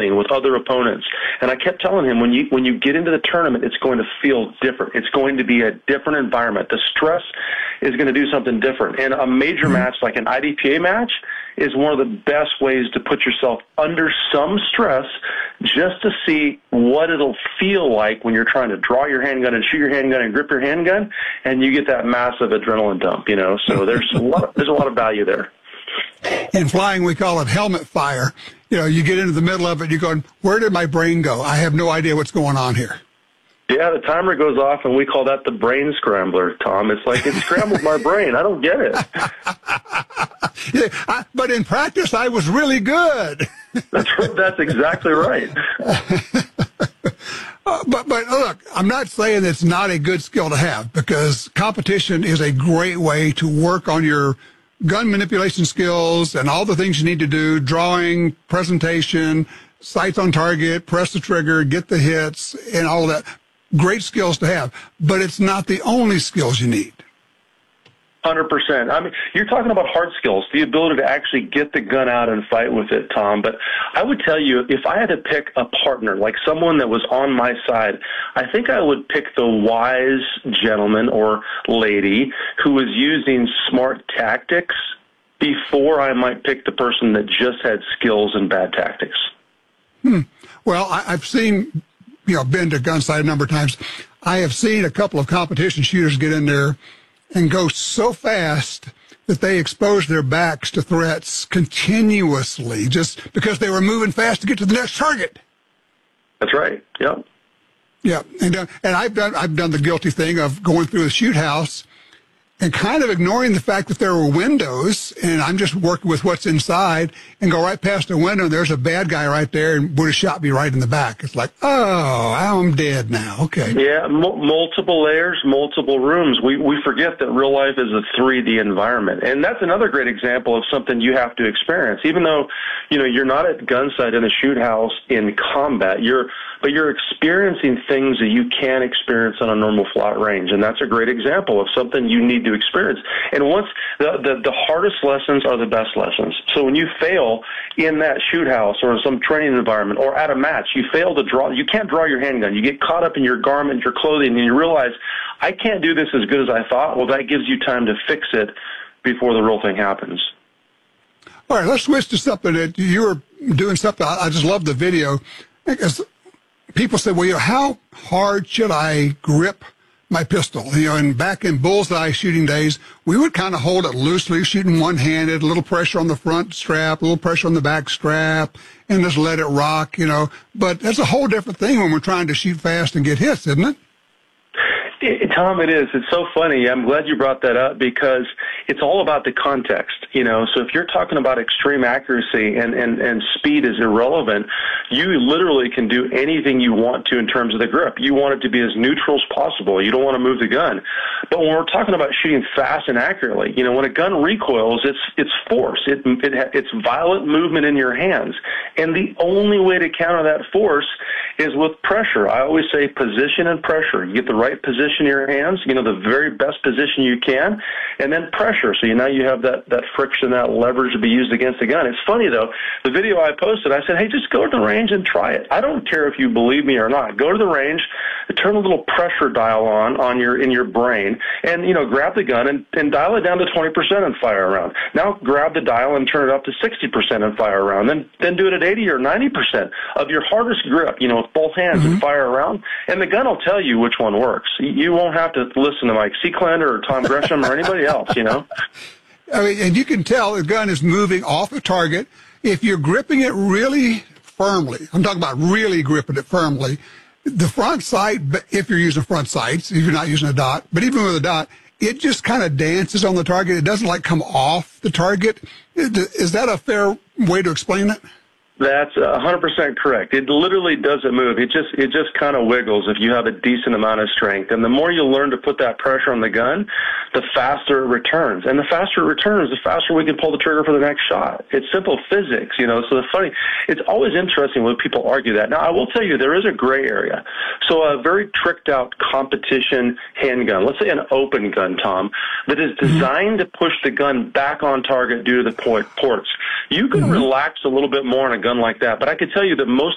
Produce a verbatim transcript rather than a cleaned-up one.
training with other opponents. And I kept telling him, when you when you get into the tournament, it's going to feel different. It's going to be a different environment. The stress is going to do something different. And a major mm-hmm. match like an I D P A match is one of the best ways to put yourself under some stress just to see what it'll feel like when you're trying to draw your handgun and shoot your handgun and grip your handgun, and you get that massive adrenaline dump, you know. So there's a lot of, there's a lot of value there. In flying, we call it helmet fire. You know, you get into the middle of it, you're going, where did my brain go? I have no idea what's going on here. Yeah, the timer goes off, and we call that the brain scrambler, Tom. It's like it scrambled my brain. I don't get it. Yeah, I, but in practice, I was really good. That's that's exactly right. uh, but but look, I'm not saying it's not a good skill to have, because competition is a great way to work on your gun manipulation skills and all the things you need to do: drawing, presentation, sights on target, press the trigger, get the hits, and all of that. Great skills to have, but it's not the only skills you need. one hundred percent. I mean, you're talking about hard skills, the ability to actually get the gun out and fight with it, Tom. But I would tell you, if I had to pick a partner, like someone that was on my side, I think I would pick the wise gentleman or lady who was using smart tactics before I might pick the person that just had skills and bad tactics. Hmm. Well, I, I've seen, you know, been to Gunsite a number of times. I have seen a couple of competition shooters get in there and go so fast that they expose their backs to threats continuously just because they were moving fast to get to the next target. That's right. Yep. Yeah. And, uh, and I've done, I've done the guilty thing of going through a shoot house and kind of ignoring the fact that there were windows, and I'm just working with what's inside, and go right past the window, and there's a bad guy right there and would have shot me right in the back. It's like, oh, I'm dead now. Okay. Yeah, m- multiple layers, multiple rooms. We we forget that real life is a three D environment, and that's another great example of something you have to experience. Even though, you know, you're not at Gunsite in a shoot house in combat, you're but you're experiencing things that you can't experience on a normal flat range, and that's a great example of something you need to experience. And once the, the the hardest lessons are the best lessons. So when you fail in that shoot house or in some training environment or at a match, you fail to draw. You can't draw your handgun. You get caught up in your garment, your clothing, and you realize, I can't do this as good as I thought. Well, that gives you time to fix it before the real thing happens. All right, let's switch to something that you were doing. Something I just love the video, because people say, well, you know, how hard should I grip my pistol? You know, and back in bullseye shooting days, we would kind of hold it loosely, shooting one-handed, a little pressure on the front strap, a little pressure on the back strap, and just let it rock, you know. But that's a whole different thing when we're trying to shoot fast and get hits, isn't it? It, Tom, it is. It's so funny. I'm glad you brought that up, because it's all about the context, you know. So if you're talking about extreme accuracy and, and, and speed is irrelevant, you literally can do anything you want to in terms of the grip. You want it to be as neutral as possible. You don't want to move the gun. But when we're talking about shooting fast and accurately, you know, when a gun recoils, it's it's force. It, it It's violent movement in your hands. And the only way to counter that force is with pressure. I always say position and pressure. You get the right position in your hands, you know, the very best position you can, and then pressure. So you now you have that, that friction, that leverage to be used against the gun. It's funny, though, the video I posted, I said, hey, just go to the range and try it. I don't care if you believe me or not. Go to the range, turn a little pressure dial on, on your, in your brain, and, you know, grab the gun and, and dial it down to twenty percent and fire around. Now grab the dial and turn it up to sixty percent and fire around. Then, then do it at eighty or ninety percent of your hardest grip, you know, with both hands mm-hmm. and fire around. And the gun will tell you which one works. You won't have to listen to Mike Seeklander or Tom Gresham or anybody else, you know? I mean, and you can tell the gun is moving off the target. If you're gripping it really firmly, I'm talking about really gripping it firmly, the front sight, if you're using front sights, if you're not using a dot, but even with a dot, it just kind of dances on the target. It doesn't like come off the target. Is that a fair way to explain it? That's one hundred percent correct. It literally doesn't move. It just it just kind of wiggles if you have a decent amount of strength. And the more you learn to put that pressure on the gun, the faster it returns. And the faster it returns, the faster we can pull the trigger for the next shot. It's simple physics, you know. So the funny, it's always interesting when people argue that. Now, I will tell you, there is a gray area. So a very tricked out competition handgun, let's say an open gun, Tom, that is designed to push the gun back on target due to the ports. You can mm-hmm. relax a little bit more on a gun like that, but I can tell you that most